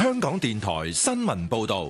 香港電台新聞報道。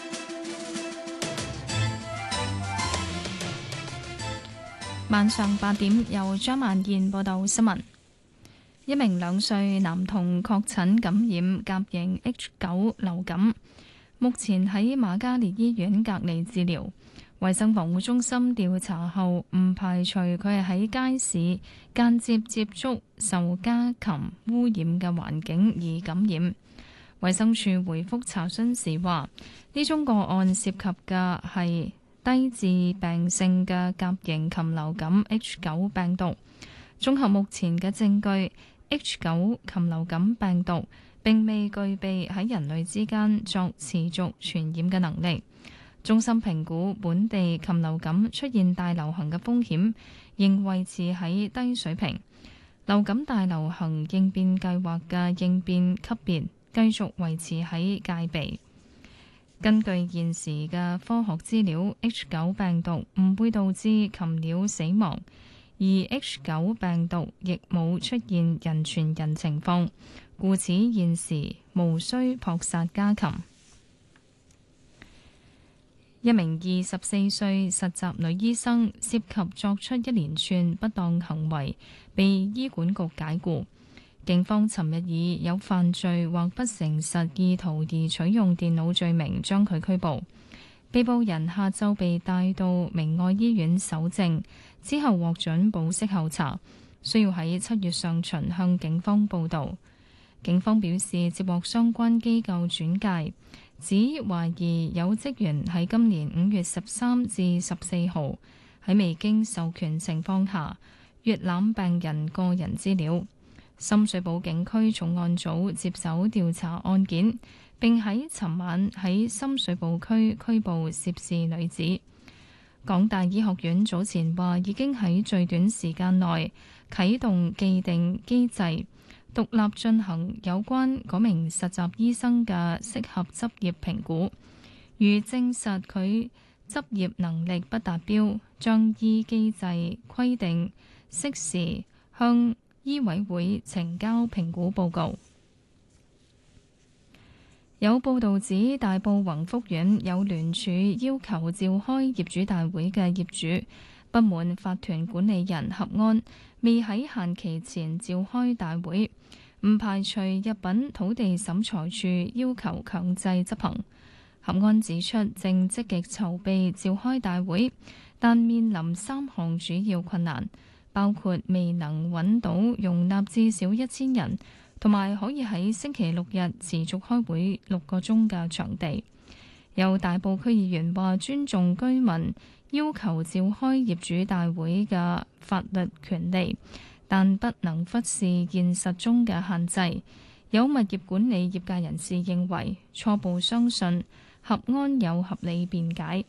晚上8點，由張萬燕報道新聞。一名2歲男童確診感染甲型 H9 流感，目前喺瑪嘉烈醫院隔離治療。衛生防護中心調查後，唔排除佢係喺街市間接接觸受家禽污染嘅環境而感染。衛生署回覆查詢時話，呢宗個案涉及嘅係低致病性嘅甲型禽流感 H9 病毒。綜合目前嘅證據， H9 禽流感病毒並未具備喺人類之間作持續傳染嘅能力。中心評估本地禽流感出現大流行嘅風險仍維持喺低水平。流感大流行應變計劃嘅應變級別繼續維持喺戒備。根據現時嘅科學資料， H9 病毒唔會導致禽鳥死亡，而 H9 病毒亦冇出現人傳人情況，故此現時無需撲殺家禽。一名24歲實習女醫生涉及作出一連串不當行為，被醫管局解僱。警方尋日以有犯罪或不誠實意圖而取用電腦罪名將佢拘捕。被捕人下晝被帶到明愛醫院搜證，之後獲准保釋候查，需要喺7月上旬向警方報到。警方表示接獲相關機構轉介，指懷疑有職員喺今年5月13至14號喺未經授權情況下閱覽病人個人資料。深水埗警區重案組接手調查案件，並喺尋晚喺深水埗區拘捕涉事女子。港大醫學院早前話已經喺最短時間內啟動既定機制，獨立進行有關嗰名實習醫生嘅適合執業評估。如證實佢執業能力不達標，將依機制規定適時向醫委會呈交評估報告。有報道指大埔宏福苑有聯署要求召開業主大會嘅業主不滿法團管理人合安未喺限期前召開大會，唔排除入稟土地審裁處要求強制執行。合安指出正積極籌備召開大會，但面臨3項主要困難，包括未能揾到容納至少1000人，同埋可以喺星期六日持續開會6個鐘嘅場地。有大埔區議員話尊重居民要求召開業主大會嘅法律權利，但不能忽視現實中嘅限制。有物業管理業界人士認為，初步相信合安有合理辯解。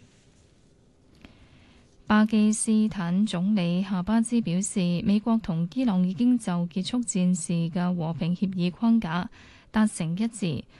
巴基斯坦總理夏巴茲表示，美國同伊朗已經就結束戰事嘅和平協議框架達成一致，